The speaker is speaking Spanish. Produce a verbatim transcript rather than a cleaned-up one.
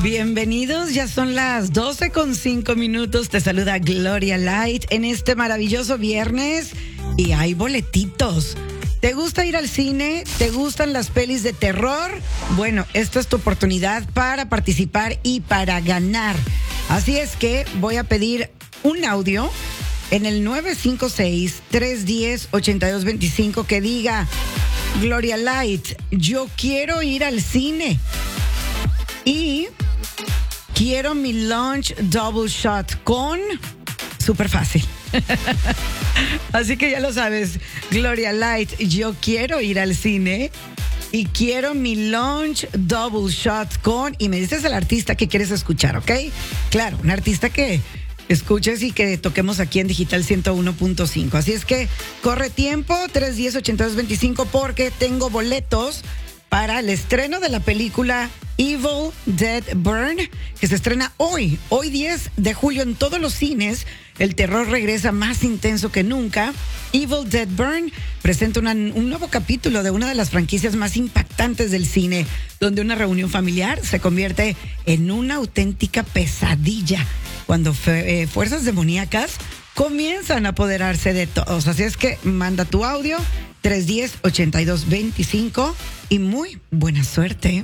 Bienvenidos, ya son las doce con cinco minutos. Te saluda Gloria Light en este maravilloso viernes y hay boletitos. ¿Te gusta ir al cine? ¿Te gustan las pelis de terror? Bueno, esta es tu oportunidad para participar y para ganar. Así es que voy a pedir un audio en el nueve cinco seis, tres uno cero, ocho dos dos cinco que diga: Gloria Light, yo quiero ir al cine y quiero mi lunch double shot con... Súper fácil. Así que ya lo sabes, Gloria Light, yo quiero ir al cine y quiero mi lunch double shot con... Y me dices el artista que quieres escuchar, ¿ok? Claro, un artista que escuches y que toquemos aquí en Digital ciento uno punto cinco. Así es que corre tiempo, tres uno cero, ocho dos dos cinco, porque tengo boletos para el estreno de la película Evil Dead Burn, que se estrena hoy, hoy diez de julio en todos los cines. El terror regresa más intenso que nunca. Evil Dead Burn presenta una, un nuevo capítulo de una de las franquicias más impactantes del cine, donde una reunión familiar se convierte en una auténtica pesadilla cuando fe, eh, fuerzas demoníacas comienzan a apoderarse de todos. Así es que manda tu audio tres uno cero, ocho dos dos cinco y muy buena suerte.